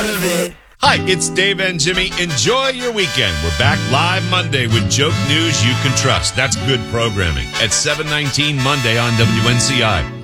Hi, it's Dave and Jimmy. Enjoy your weekend. We're back live Monday with joke news you can trust. That's good programming at 7:19 Monday on WNCI.